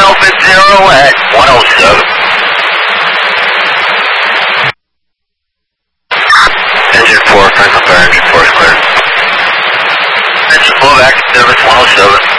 Alpha Zero at 107. Engine 4, Franklin Fire Engine 4 is clear. Engine 4 back to service 107.